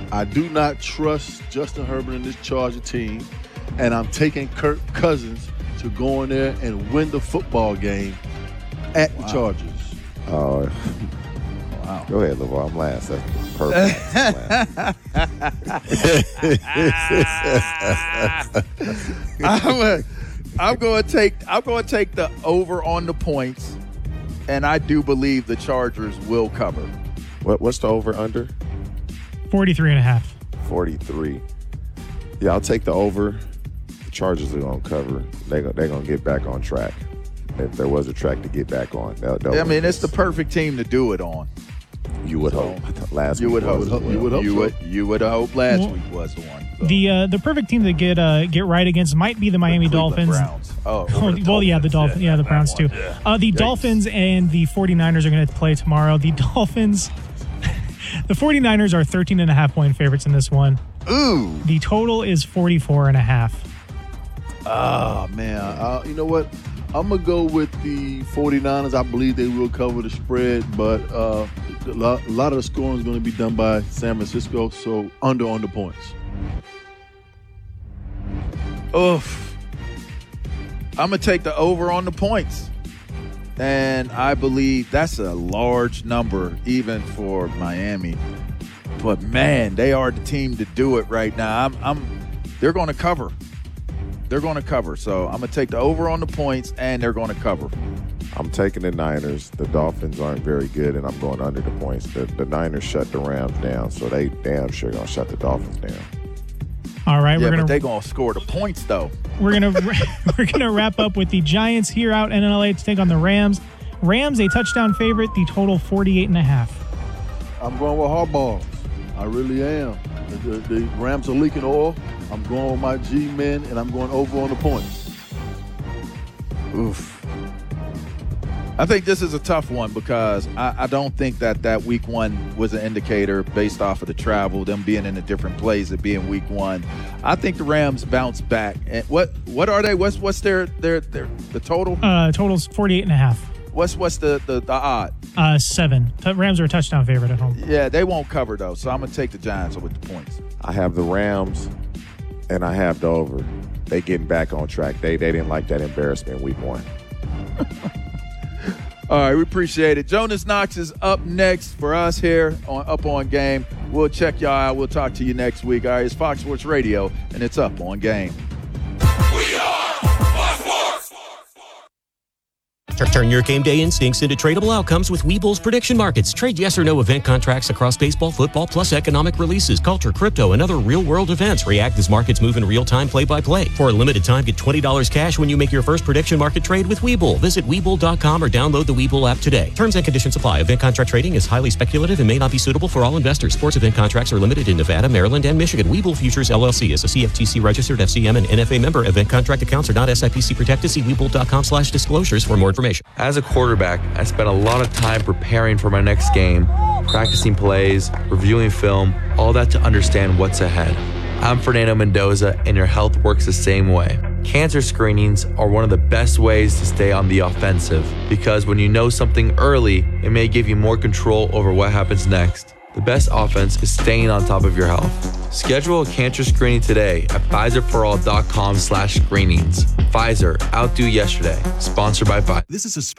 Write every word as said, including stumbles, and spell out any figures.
I do not trust Justin Herbert in this Charger team, and I'm taking Kirk Cousins to go in there and win the football game at wow. the Chargers. Oh, uh, wow. Go ahead, LeVar. I'm last. That's perfect. I'm, a, I'm going to take. I'm going to take the over on the points, and I do believe the Chargers will cover. What, what's the over under? forty-three and a half. forty-three. Yeah, I'll take the over. The Chargers are going to cover. They're going they're going to get back on track. If there was a track to get back on. They'll, they'll I mean, it's the perfect team to do it on. You would so, hope. Last you week would hope. was Well. You would hope. You so. would. You would hope. Last well, week was the one. So. The uh, the perfect team to get uh, get right against might be the Miami the Dolphins. Browns. Oh, oh the well, yeah, the Dolphins. Yeah, yeah the Browns one, too. Yeah. Uh, the Yikes. Dolphins and the 49ers are going to play tomorrow. The Dolphins, the 49ers are thirteen and a half point favorites in this one. Ooh. The total is forty-four and a half. Oh, man. Uh, you know what? I'm going to go with the 49ers. I believe they will cover the spread, but uh, a, lot, a lot of the scoring is going to be done by San Francisco, so under on the points. Oof. I'm going to take the over on the points. And I believe that's a large number even for Miami. But, man, they are the team to do it right now. I'm, I'm they're going to cover. They're going to cover. So I'm going to take the over on the points, and they're going to cover. I'm taking the Niners. The Dolphins aren't very good, and I'm going under the points. The, the Niners shut the Rams down, so they damn sure going to shut the Dolphins down. All right, yeah, we're gonna. But they're going to score the points, though. We're gonna we're gonna wrap up with the Giants here out in L A to take on the Rams. Rams a touchdown favorite. The total forty-eight and a half. I'm going with Harbaugh. I really am. The, the, the Rams are leaking oil. I'm going with my G-men, and I'm going over on the points. Oof. I think this is a tough one because I, I don't think that that week one was an indicator based off of the travel, them being in a different place, it being week one. I think the Rams bounce back. And what what are they? What's what's their their their the total? Uh, total's forty-eight and a half. What's what's the the, the odd? Uh, seven. T- Rams are a touchdown favorite at home. Yeah, they won't cover though, so I'm gonna take the Giants with the points. I have the Rams, and I have the over. They getting back on track. They they didn't like that embarrassment week one. All right, we appreciate it. Jonas Knox is up next for us here on Up On Game. We'll check y'all out. We'll talk to you next week. All right, it's Fox Sports Radio, and it's Up On Game. We are Fox Sports. Turn your game day instincts into tradable outcomes with Webull's prediction markets. Trade yes or no event contracts across baseball, football, plus economic releases, culture, crypto, and other real-world events. React as markets move in real time, play-by-play. For a limited time, get twenty dollars cash when you make your first prediction market trade with Webull. Visit Webull dot com or download the Webull app today. Terms and conditions apply. Event contract trading is highly speculative and may not be suitable for all investors. Sports event contracts are limited in Nevada, Maryland, and Michigan. Webull Futures, L L C is a C F T C-registered F C M and N F A member. Event contract accounts are not S I P C protected. See Webull dot com slash disclosures for more information. As a quarterback, I spent a lot of time preparing for my next game, practicing plays, reviewing film, all that to understand what's ahead. I'm Fernando Mendoza, and your health works the same way. Cancer screenings are one of the best ways to stay on the offensive because when you know something early, it may give you more control over what happens next. The best offense is staying on top of your health. Schedule a cancer screening today at Pfizer for all dot com slash screenings. Pfizer, outdo yesterday. Sponsored by Pfizer. This is a